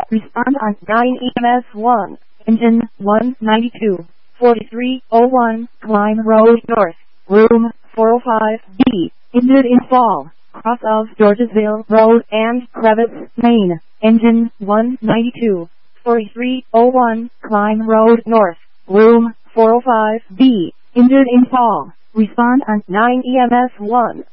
Respond on 9 EMS 1. Engine 192. 4301 Klein Road North. Room 405B. Injured in fall. Cross of Georgesville Road and Crevitz, Maine. Engine 192. 4301 Klein Road North. Room 405B. Injured in fall. Respond on 9 EMS 1.